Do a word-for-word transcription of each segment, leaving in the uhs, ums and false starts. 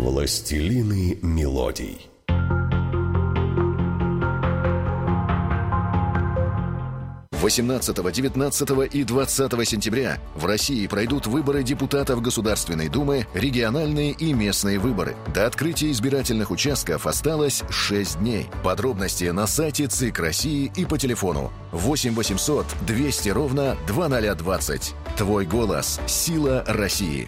Властелины мелодий. восемнадцатого, девятнадцатого и двадцатого сентября в России пройдут выборы депутатов Государственной Думы, региональные и местные выборы. До открытия избирательных участков осталось шесть дней. Подробности на сайте ЦИК России и по телефону восемь восемьсот двести ровно двадцать двадцать. Твой голос – сила России.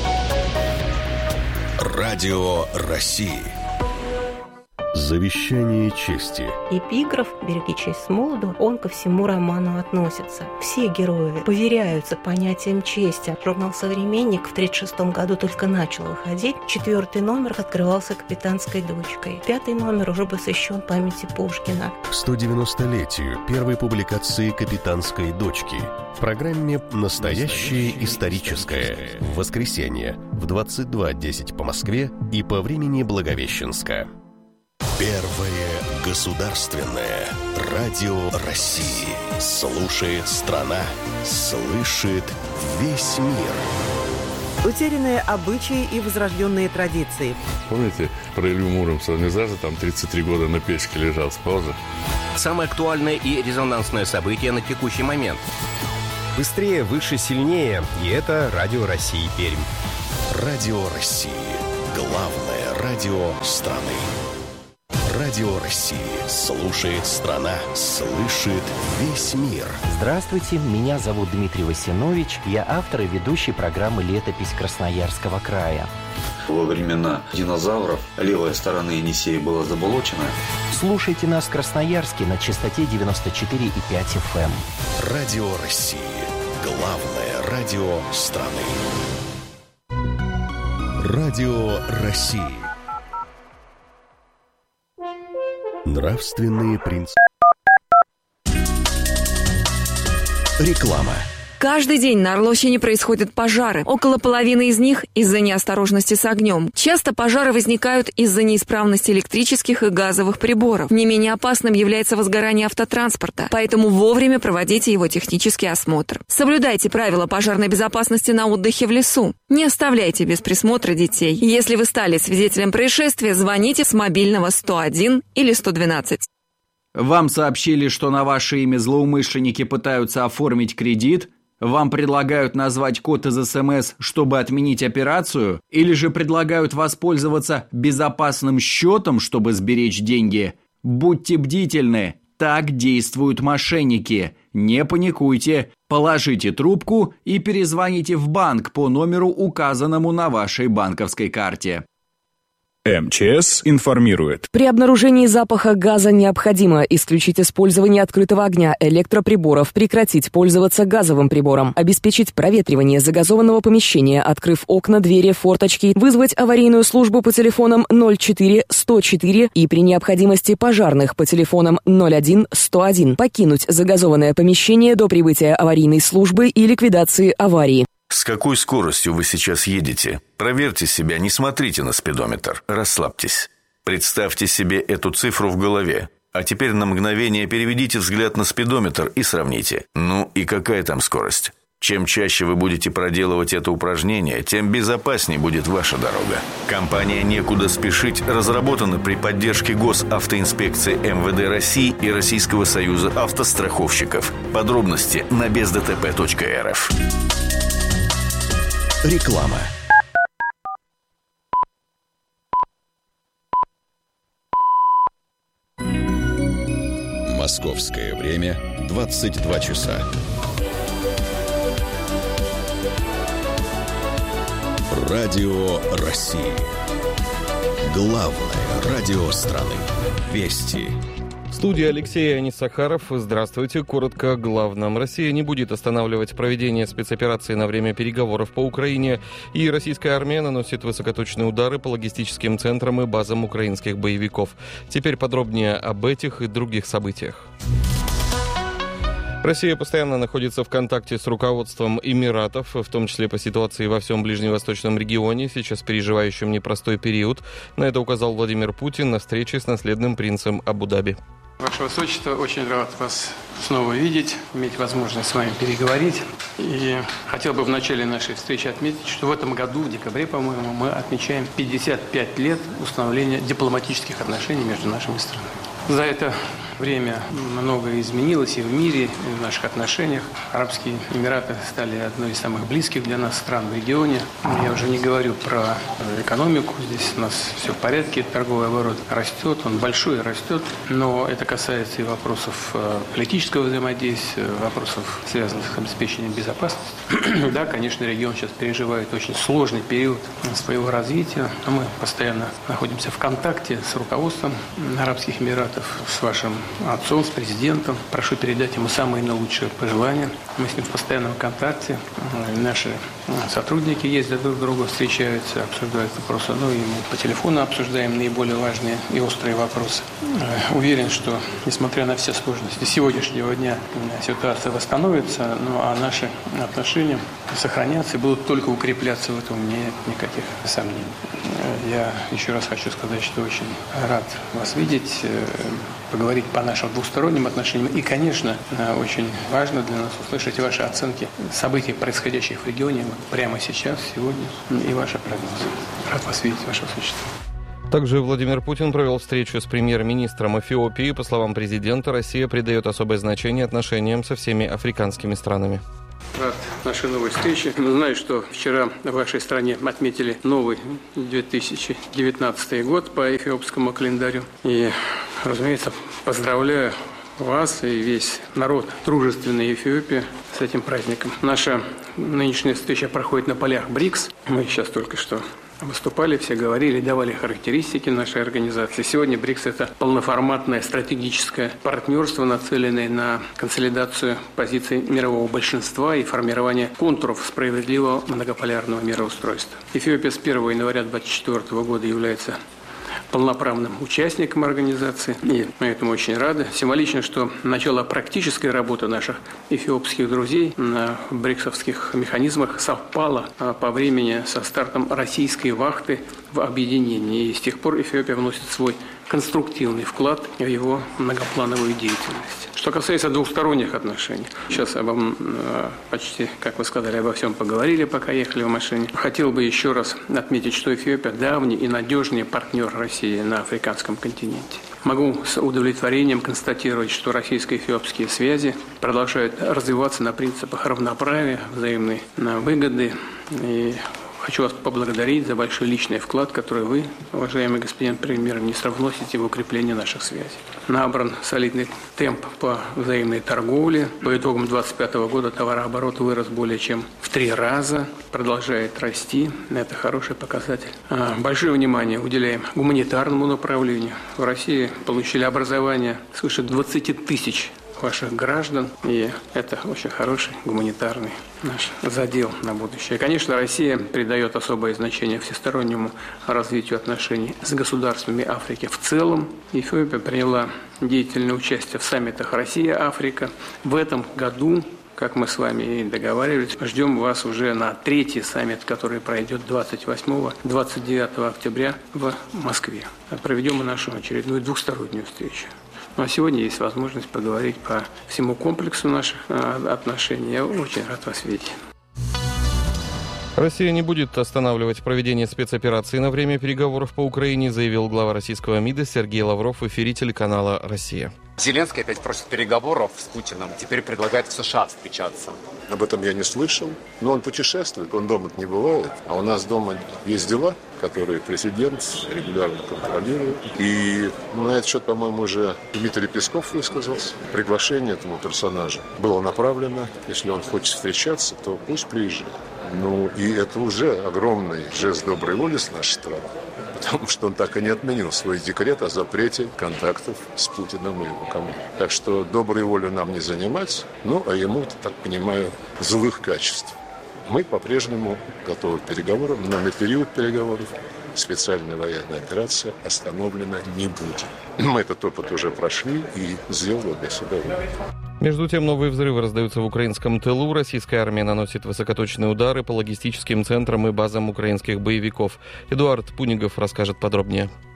Радио России. Завещание чести. Эпиграф «Береги честь с молоду», он ко всему роману относится. Все герои поверяются понятиям чести. Журнал «Современник» в тридцать шестом году только начал выходить. Четвертый номер открывался «Капитанской дочкой». Пятый номер уже посвящен памяти Пушкина. К сто девяностолетию первой публикации «Капитанской дочки» в программе «Настоящее историческое» в воскресенье в двадцать два десять по Москве и по времени Благовещенска. Первое государственное радио России. Слушает страна, слышит весь мир. Утерянные обычаи и возрожденные традиции. Помните, про Илью Муромца не зажа, там тридцать три года на печке лежал с паузы. Самое актуальное и резонансное событие на текущий момент. Быстрее, выше, сильнее. И это Радио России Пермь. Радио России. Главное радио страны. Радио России. Слушает страна, слышит весь мир. Здравствуйте, меня зовут Дмитрий Васинович. Я автор и ведущий программы «Летопись Красноярского края». Во времена динозавров левая сторона Енисея была заболочена. Слушайте нас в Красноярске на частоте девяносто четыре и пять эф эм. Радио России. Главное радио страны. Радио России. Нравственные принципы. Реклама. Каждый день на Орловщине происходят пожары. Около половины из них из-за неосторожности с огнем. Часто пожары возникают из-за неисправности электрических и газовых приборов. Не менее опасным является возгорание автотранспорта, поэтому вовремя проводите его технический осмотр. Соблюдайте правила пожарной безопасности на отдыхе в лесу. Не оставляйте без присмотра детей. Если вы стали свидетелем происшествия, звоните с мобильного сто один или сто двенадцать. Вам сообщили, что на ваше имя злоумышленники пытаются оформить кредит? Вам предлагают назвать код из эс эм эс, чтобы отменить операцию? Или же предлагают воспользоваться безопасным счетом, чтобы сберечь деньги? Будьте бдительны, так действуют мошенники. Не паникуйте, положите трубку и перезвоните в банк по номеру, указанному на вашей банковской карте. эм че эс информирует. При обнаружении запаха газа необходимо исключить использование открытого огня, электроприборов, прекратить пользоваться газовым прибором, обеспечить проветривание загазованного помещения, открыв окна, двери, форточки, вызвать аварийную службу по телефонам ноль четыре сто четыре и при необходимости пожарных по телефонам ноль один сто один, покинуть загазованное помещение до прибытия аварийной службы и ликвидации аварии. С какой скоростью вы сейчас едете? Проверьте себя, не смотрите на спидометр. Расслабьтесь. Представьте себе эту цифру в голове. А теперь на мгновение переведите взгляд на спидометр и сравните. Ну и какая там скорость? Чем чаще вы будете проделывать это упражнение, тем безопаснее будет ваша дорога. Компания «Некуда спешить» разработана при поддержке Госавтоинспекции эм вэ дэ России и Российского союза автостраховщиков. Подробности на без дэ тэ пэ точка эр эф. Реклама. Московское время двадцать два часа. Радио России. Главное радио страны. Вести. Студия Алексей Анисахаров. Здравствуйте. Коротко о главном. Россия не будет останавливать проведение спецоперации на время переговоров по Украине, и российская армия наносит высокоточные удары по логистическим центрам и базам украинских боевиков. Теперь подробнее об этих и других событиях. Россия постоянно находится в контакте с руководством Эмиратов, в том числе по ситуации во всем ближневосточном регионе, сейчас переживающем непростой период. На это указал Владимир Путин на встрече с наследным принцем Абу-Даби. Ваше Высочество, очень рад вас снова видеть, иметь возможность с вами переговорить. И хотел бы в начале нашей встречи отметить, что в этом году, в декабре, по-моему, мы отмечаем пятьдесят пять лет установления дипломатических отношений между нашими странами. За это время многое изменилось и в мире, и в наших отношениях. Арабские Эмираты стали одной из самых близких для нас стран в регионе. Я уже не говорю про экономику. Здесь у нас все в порядке. Торговый оборот растет, он большой и растет. Но это касается и вопросов политического взаимодействия, вопросов, связанных с обеспечением безопасности. Да, конечно, регион сейчас переживает очень сложный период своего развития. Но мы постоянно находимся в контакте с руководством Арабских Эмиратов, с вашим отцом, с президентом. Прошу передать ему самые наилучшие пожелания. Мы с ним в постоянном контакте. Наши сотрудники ездят друг к другу, встречаются, обсуждают вопросы. Ну и мы по телефону обсуждаем наиболее важные и острые вопросы. Уверен, что, несмотря на все сложности сегодняшнего дня, ситуация восстановится, ну а наши отношения сохранятся и будут только укрепляться. В этом у меня нет никаких сомнений. Я еще раз хочу сказать, что очень рад вас видеть, поговорить по нашим двусторонним отношениям. И, конечно, очень важно для нас услышать ваши оценки событий, происходящих в регионе прямо сейчас, сегодня, и ваши прогнозы. Рад вас видеть, Ваше Высочество. Также Владимир Путин провел встречу с премьер-министром Эфиопии. По словам президента, Россия придает особое значение отношениям со всеми африканскими странами. Рад нашей новой встрече. Знаю, что вчера в вашей стране отметили новый две тысячи девятнадцатый год по эфиопскому календарю. И, разумеется, поздравляю вас и весь народ дружественной Эфиопии с этим праздником. Наша нынешняя встреча проходит на полях БРИКС. Мы сейчас только что выступали, все говорили, давали характеристики нашей организации. Сегодня БРИКС – это полноформатное стратегическое партнерство, нацеленное на консолидацию позиций мирового большинства и формирование контуров справедливого многополярного мироустройства. Эфиопия с первого января две тысячи двадцать четвёртого года является полноправным участником организации, и мы этому очень рады. Символично, что начало практической работы наших эфиопских друзей на бриксовских механизмах совпало по времени со стартом российской вахты в объединении. И с тех пор Эфиопия вносит свой конструктивный вклад в его многоплановую деятельность. Что касается двухсторонних отношений, сейчас обо, почти, как вы сказали, обо всем поговорили, пока ехали в машине. Хотел бы еще раз отметить, что Эфиопия давний и надежный партнер России на африканском континенте. Могу с удовлетворением констатировать, что российско-эфиопские связи продолжают развиваться на принципах равноправия, взаимной выгоды. И хочу вас поблагодарить за большой личный вклад, который вы, уважаемый господин премьер-министр, вносите в укрепление наших связей. Набран солидный темп по взаимной торговле. По итогам две тысячи двадцать пятого года товарооборот вырос более чем в три раза, продолжает расти. Это хороший показатель. Большое внимание уделяем гуманитарному направлению. В России получили образование свыше двадцати тысяч ваших граждан, и это очень хороший гуманитарный наш задел на будущее. И, конечно, Россия придает особое значение всестороннему развитию отношений с государствами Африки в целом. Эфиопия приняла деятельное участие в саммитах Россия-Африка. В этом году, как мы с вами и договаривались, ждем вас уже на третий саммит, который пройдет двадцать восьмого — двадцать девятого октября в Москве. Проведем мы нашу очередную двухстороннюю встречу. Ну а сегодня есть возможность поговорить по всему комплексу наших отношений. Я очень рад вас видеть. Россия не будет останавливать проведение спецоперации на время переговоров по Украине, заявил глава российского МИДа Сергей Лавров в эфире телеканала «Россия». Зеленский опять просит переговоров с Путиным, теперь предлагает в США встречаться. Об этом я не слышал, но он путешествует, он дома не бывает, а у нас дома есть дела, которые президент регулярно контролирует. И на этот счет, по-моему, уже Дмитрий Песков высказался. Приглашение этому персонажу было направлено. Если он хочет встречаться, то пусть приезжает. Ну, и это уже огромный жест доброй воли с нашей стороны, потому что он так и не отменил свой декрет о запрете контактов с Путиным и его командой. Так что доброй волю нам не занимать, ну, а ему, так понимаю, злых качеств. Мы по-прежнему готовы к переговорам, но на период переговоров специальная военная операция остановлена не будет. Мы этот опыт уже прошли и сделали для себя вывод. Между тем, новые взрывы раздаются в украинском тылу. Российская армия наносит высокоточные удары по логистическим центрам и базам украинских боевиков. Эдуард Пунигов расскажет подробнее.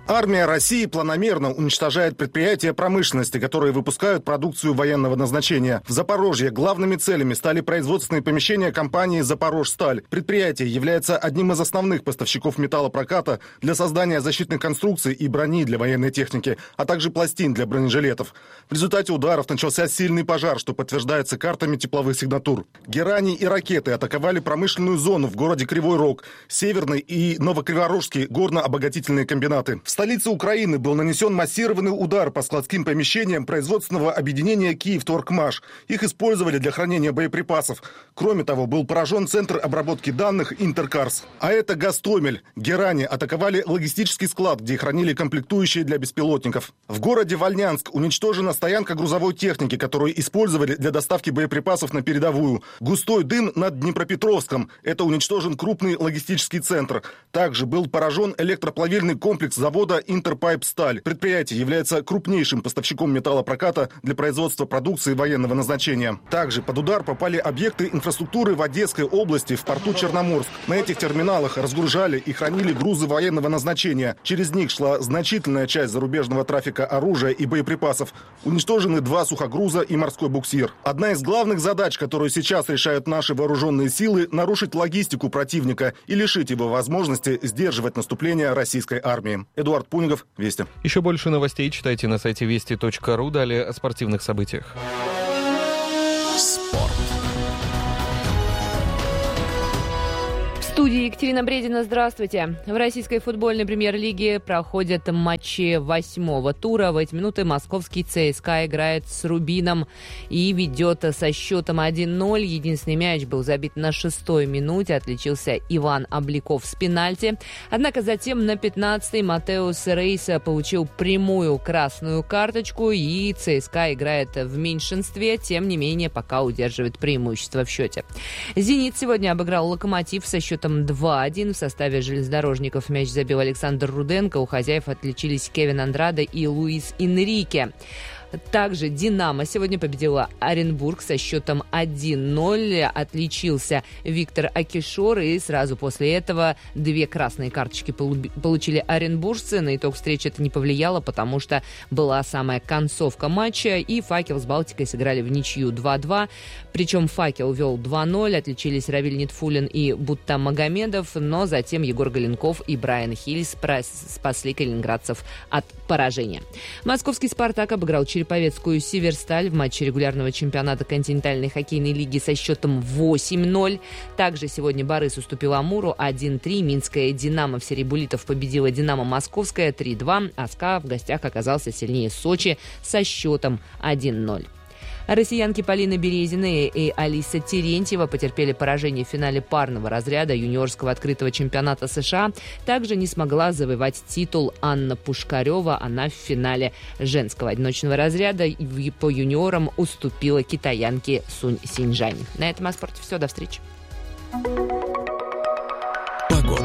Армия России планомерно уничтожает предприятия промышленности, которые выпускают продукцию военного назначения. В Запорожье главными целями стали производственные помещения компании «Запорожсталь». Предприятие является одним из основных поставщиков металлопроката для создания защитных конструкций и брони для военной техники, а также пластин для бронежилетов. В результате ударов начался сильный пожар, что подтверждается картами тепловых сигнатур. Герани и ракеты атаковали промышленную зону в городе Кривой Рог, Северный и Новокриворожский горно-обогатительные комбинаты. В столице Украины был нанесен массированный удар по складским помещениям производственного объединения «Киевторгмаш». Их использовали для хранения боеприпасов. Кроме того, был поражен центр обработки данных «Интеркарс». А это Гастомель. Герани атаковали логистический склад, где хранили комплектующие для беспилотников. В городе Вольнянск уничтожена стоянка грузовой техники, которую использовали для доставки боеприпасов на передовую. Густой дым над Днепропетровском. Это уничтожен крупный логистический центр. Также был поражен электроплавильный комплекс завода «Интерпайп-Сталь». Предприятие является крупнейшим поставщиком металлопроката для производства продукции военного назначения. Также под удар попали объекты инфраструктуры в Одесской области, в порту Черноморск. На этих терминалах разгружали и хранили грузы военного назначения. Через них шла значительная часть зарубежного трафика оружия и боеприпасов. Уничтожены два сухогруза и морской буксир. Одна из главных задач, которую сейчас решают наши вооруженные силы, нарушить логистику противника и лишить его возможности сдерживать наступление российской армии. Эдуард Пунигов, Вести. Еще больше новостей читайте на сайте вести точка ру. Далее о спортивных событиях. Спорт. В студии Екатерина Бредина. Здравствуйте. В российской футбольной премьер-лиге проходят матчи восьмого тура. В эти минуты московский ЦСКА играет с Рубином и ведет со счетом один ноль. Единственный мяч был забит на шестой минуте. Отличился Иван Обликов с пенальти. Однако затем на пятнадцатой Матеус Рейса получил прямую красную карточку, и ЦСКА играет в меньшинстве. Тем не менее, пока удерживает преимущество в счете. «Зенит» сегодня обыграл «Локомотив» со счетом два один. В составе железнодорожников мяч забил Александр Руденко. У хозяев отличились Кевин Андрадо и Луис Энрике. Также «Динамо» сегодня победила Оренбург со счетом один ноль. Отличился Виктор Акишор, и сразу после этого две красные карточки получили оренбуржцы. На итог встречи это не повлияло, потому что была самая концовка матча, и «Факел» с «Балтикой» сыграли в ничью два два. Причем «Факел» вел два ноль, отличились Равиль Нитфулин и Буттам Магомедов, но затем Егор Голенков и Брайан Хиллс спасли калининградцев от поражения. Московский «Спартак» обыграл Череповецкую «Северсталь» в матче регулярного чемпионата континентальной хоккейной лиги со счетом восемь ноль. Также сегодня Барыс уступил Амуру один три. Минская «Динамо» в серии буллитов победила «Динамо» Московская три два. а СКА в гостях оказался сильнее Сочи со счетом один ноль. Россиянки Полина Березина и Алиса Терентьева потерпели поражение в финале парного разряда юниорского открытого чемпионата США. Также не смогла завоевать титул Анна Пушкарева. Она в финале женского одиночного разряда по юниорам уступила китаянке Сунь Синьжань. На этом о спорте все. До встречи. Погода.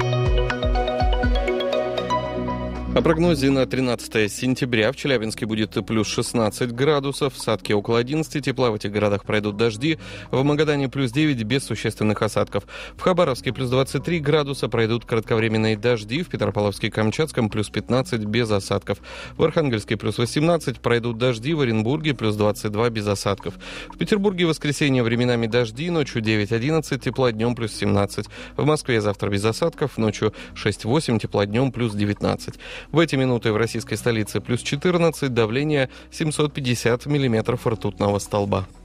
О прогнозе на тринадцатое сентября. В Челябинске будет плюс шестнадцать градусов, в Сатке около одиннадцати тепла, в этих городах пройдут дожди, в Магадане плюс девять без существенных осадков. В Хабаровске плюс двадцать три градуса, пройдут кратковременные дожди, в Петропавловске и Камчатском плюс пятнадцать без осадков. В Архангельске плюс восемнадцать, пройдут дожди, в Оренбурге плюс двадцать два без осадков. В Петербурге в воскресенье временами дожди, ночью девять-одиннадцать тепла, днем плюс семнадцать. В Москве завтра без осадков, ночью шесть-восемь тепла, днем плюс девятнадцать. В эти минуты в российской столице плюс четырнадцать, давление семьсот пятьдесят миллиметров ртутного столба.